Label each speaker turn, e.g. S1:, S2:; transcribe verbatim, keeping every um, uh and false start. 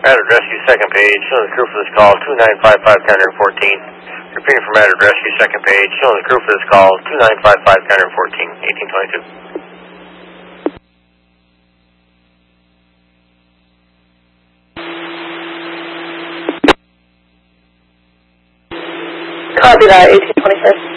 S1: Matter rescue second page, showing the crew for this call, two nine five five, counter fourteen. Repeating for matter rescue second page, showing the crew for this call, two nine five five, counter fourteen, eighteen twenty-two.
S2: Copy that, eighteen twenty-six.